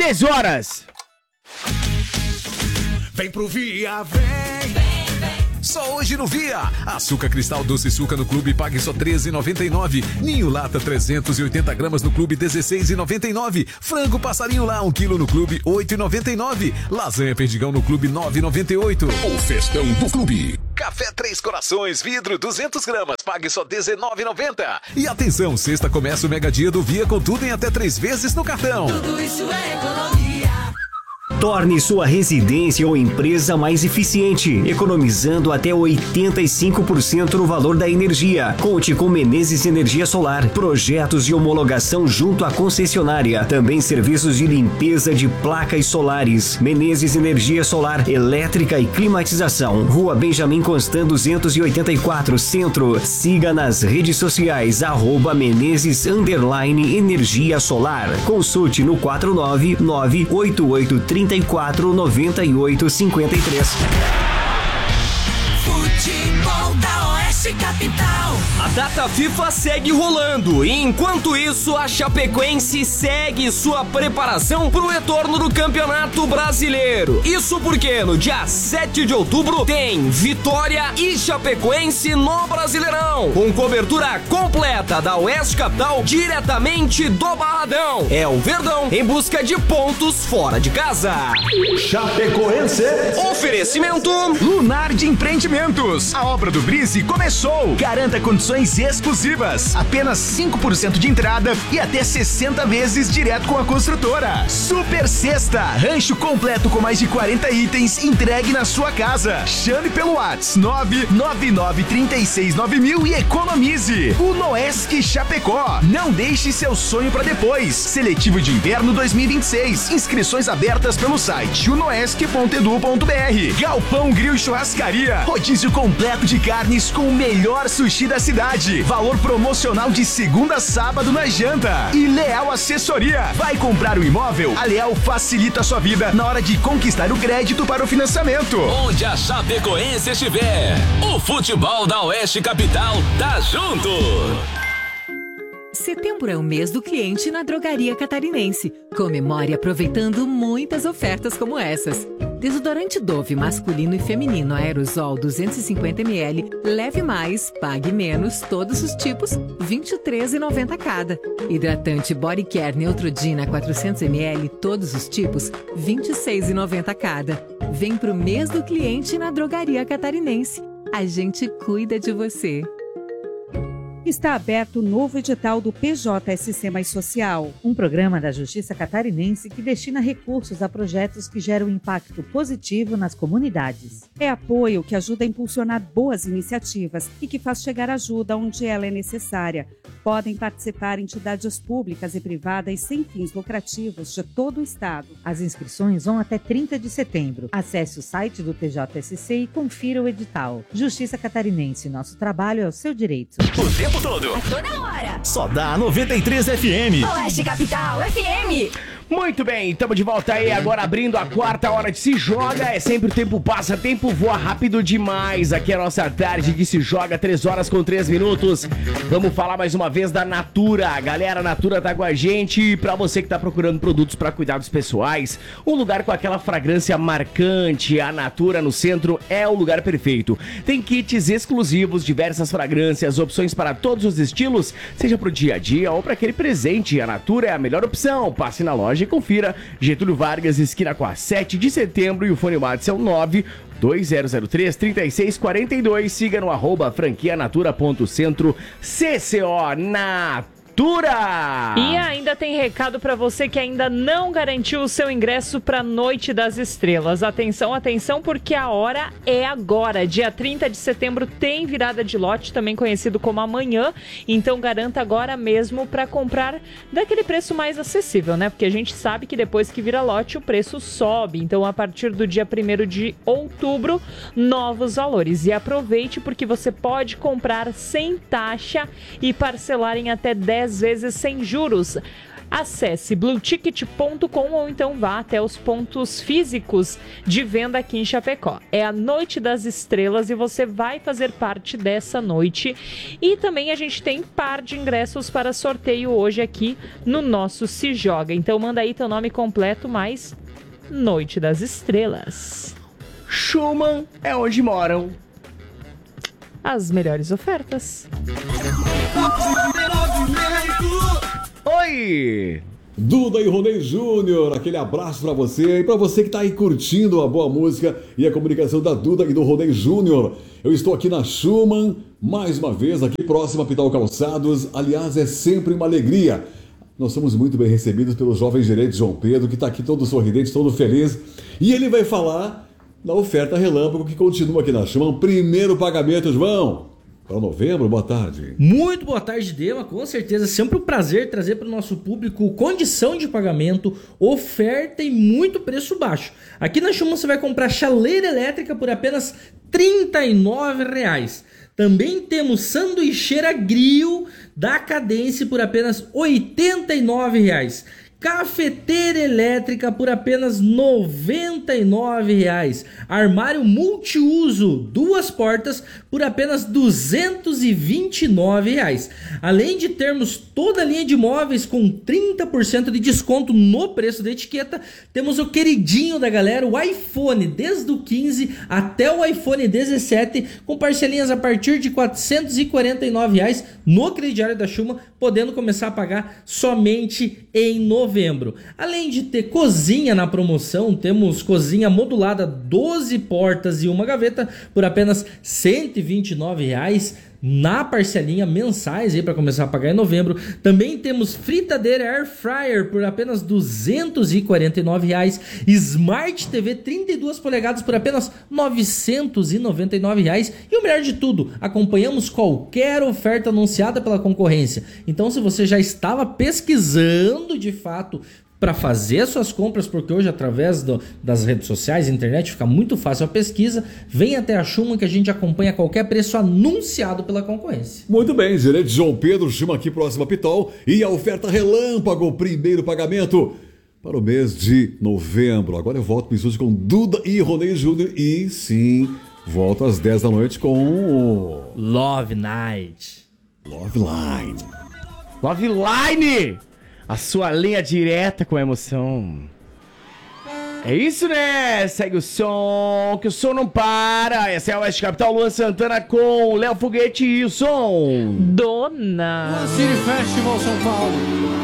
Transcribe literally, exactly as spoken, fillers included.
treze horas. Vem pro Via, vem. Só hoje no Via. Açúcar Cristal Doce Suca no Clube pague só treze reais e noventa e nove centavos. Ninho Lata trezentos e oitenta gramas no Clube dezesseis reais e noventa e nove centavos. Frango Passarinho lá um quilo no Clube oito reais e noventa e nove centavos. Lasanha Perdigão no Clube nove reais e noventa e oito centavos. O festão do Clube. Café Três Corações vidro duzentas gramas pague só dezenove reais e noventa centavos. E atenção, sexta começa o Mega Dia do Via com tudo em até três vezes no cartão. Tudo isso é economia. Torne sua residência ou empresa mais eficiente, economizando até oitenta e cinco por cento no valor da energia. Conte com Menezes Energia Solar. Projetos de homologação junto à concessionária. Também serviços de limpeza de placas solares. Menezes Energia Solar, elétrica e climatização. Rua Benjamin Constant duzentos e oitenta e quatro, Centro. Siga nas redes sociais, arroba Menezes underline Energia Solar. Consulte no quatro nove nove oito oito três quatro nove oito cinco três. Futebol da Oeste Capital. A data FIFA segue rolando e enquanto isso a Chapecoense segue sua preparação para o retorno do Campeonato Brasileiro. Isso porque no dia sete de outubro tem Vitória e Chapecoense no Brasileirão, com cobertura completa da Oeste Capital diretamente do Barradão. É o Verdão em busca de pontos fora de casa. Chapecoense. Oferecimento Lunar de Empreendimentos. A obra do Brise começou. Garanta condições exclusivas. Apenas cinco por cento de entrada e até sessenta vezes direto com a construtora. Super Sexta. Rancho completo com mais de quarenta itens entregue na sua casa. Chame pelo WhatsApp nove nove nove três seis nove mil e economize. O Noesc Chapecó. Não deixe seu sonho para depois. Seletivo de Inverno dois mil e vinte e seis. Inscrições abertas pelo site unoesc ponto edu ponto br. Galpão Grill e Churrascaria. Rodízio completo de carnes com o melhor sushi da cidade. Valor promocional de segunda a sábado na janta. E Leal Assessoria. Vai comprar o imóvel? A Leal facilita a sua vida na hora de conquistar o crédito para o financiamento. Onde a Chapecoense estiver, o futebol da Oeste Capital tá junto. Setembro é o mês do cliente na Drogaria Catarinense. Comemore aproveitando muitas ofertas como essas. Desodorante Dove masculino e feminino aerosol duzentos e cinquenta mililitros, leve mais, pague menos, todos os tipos, vinte e três reais e noventa centavos cada. Hidratante Body Care Neutrogena quatrocentos mililitros, todos os tipos, vinte e seis reais e noventa centavos cada. Vem pro mês do cliente na Drogaria Catarinense. A gente cuida de você. Está aberto o novo edital do P J S C Mais Social, um programa da Justiça Catarinense que destina recursos a projetos que geram impacto positivo nas comunidades. É apoio que ajuda a impulsionar boas iniciativas e que faz chegar ajuda onde ela é necessária. Podem participar entidades públicas e privadas sem fins lucrativos de todo o estado. As inscrições vão até trinta de setembro. Acesse o site do P J S C e confira o edital. Justiça Catarinense, nosso trabalho é o seu direito. O tempo todo. A toda hora. Só dá noventa e três F M. Oeste Capital F M. Muito bem, estamos de volta aí, agora abrindo a quarta hora de Se Joga. É sempre o tempo passa, tempo voa rápido demais. Aqui é a nossa tarde de Se Joga, três horas com três minutos. Vamos falar mais uma vez da Natura. A galera, a Natura tá com a gente. Pra você que tá procurando produtos para cuidados pessoais, um lugar com aquela fragrância marcante, a Natura no centro é o lugar perfeito. Tem kits exclusivos, diversas fragrâncias, opções para todos os estilos, seja pro dia a dia ou para aquele presente. A Natura é a melhor opção. Passe na loja e confira. Getúlio Vargas, esquina com a sete de setembro, e o fone WhatsApp é o nove dois zero zero três três seis quatro dois. Siga no arroba franquianatura.centro. C C O Natura. E ainda tem recado para você que ainda não garantiu o seu ingresso para a Noite das Estrelas. Atenção, atenção, porque a hora é agora. Dia trinta de setembro tem virada de lote, também conhecido como amanhã. Então garanta agora mesmo para comprar daquele preço mais acessível, né? Porque a gente sabe que depois que vira lote o preço sobe. Então a partir do dia primeiro de outubro, novos valores. E aproveite porque você pode comprar sem taxa e parcelar em até dez vezes sem juros. Acesse blue ticket ponto com ou então vá até os pontos físicos de venda aqui em Chapecó. É a Noite das Estrelas e você vai fazer parte dessa noite. E também a gente tem par de ingressos para sorteio hoje aqui no nosso Se Joga. Então manda aí teu nome completo, mais Noite das Estrelas. Schumann é onde moram as melhores ofertas. Oi! Duda e Ronei Júnior, aquele abraço pra você e pra você que tá aí curtindo a boa música e a comunicação da Duda e do Ronei Júnior. Eu estou aqui na Schumann, mais uma vez, aqui próximo a Pital Calçados. Aliás, é sempre uma alegria. Nós somos muito bem recebidos pelo jovem gerente João Pedro, que tá aqui todo sorridente, todo feliz. E ele vai falar da oferta relâmpago que continua aqui na Schumann. Primeiro pagamento, João. Para novembro, boa tarde. Muito boa tarde, Dema. Com certeza, sempre um prazer trazer para o nosso público condição de pagamento, oferta e muito preço baixo. Aqui na Schumann você vai comprar chaleira elétrica por apenas trinta e nove reais. Também temos sanduicheira grill da Cadence por apenas oitenta e nove reais. Cafeteira elétrica por apenas noventa e nove reais. Armário multiuso, duas portas, por apenas duzentos e vinte e nove reais. Além de termos toda a linha de móveis com trinta por cento de desconto no preço da etiqueta, temos o queridinho da galera, o iPhone, desde o quinze até o iPhone dezessete, com parcelinhas a partir de quatrocentos e quarenta e nove reais no crediário da Schumann, podendo começar a pagar somente em novembro. Novembro. Além de ter cozinha na promoção, temos cozinha modulada, doze portas e uma gaveta por apenas cento e vinte e nove reais na parcelinha mensais aí para começar a pagar em novembro. Também temos fritadeira Air Fryer por apenas duzentos e quarenta e nove reais, Smart T V trinta e duas polegadas por apenas novecentos e noventa e nove reais. E o melhor de tudo, acompanhamos qualquer oferta anunciada pela concorrência. Então, se você já estava pesquisando de fato para fazer suas compras, porque hoje através do, das redes sociais, internet, fica muito fácil a pesquisa, vem até a Schumann que a gente acompanha qualquer preço anunciado pela concorrência. Muito bem, gerente João Pedro, Schumann aqui próximo a Pitol, e a oferta relâmpago, primeiro pagamento para o mês de novembro. Agora eu volto para o estúdio com Duda e Ronei Júnior e sim, volto às dez da noite com o Love Night. Love Line. Love Line! A sua linha direta com emoção. É isso, né? Segue o som, que o som não para. Essa é a Oeste Capital, Luan Santana com Léo Foguete e o som. Dona. City Festival São Paulo.